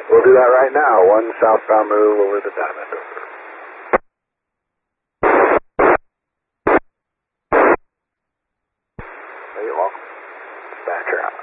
We'll do that right now. 1 southbound move over the diamond. Over. You're welcome. Dispatcher out.